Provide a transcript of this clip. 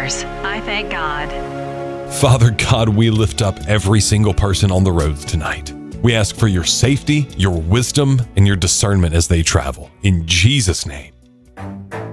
others. I thank God. Father God, we lift up every single person on the roads tonight. We ask for your safety, your wisdom, and your discernment as they travel. In Jesus' name.